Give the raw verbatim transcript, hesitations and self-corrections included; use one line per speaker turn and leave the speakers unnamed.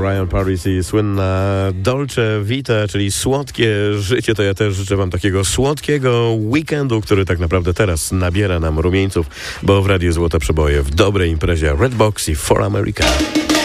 Ryan Paris i słynna Dolce Vita, czyli słodkie życie. To ja też życzę wam takiego słodkiego weekendu, który tak naprawdę teraz nabiera nam rumieńców, bo w Radiu Złote Przeboje w dobrej imprezie Redbox i For America.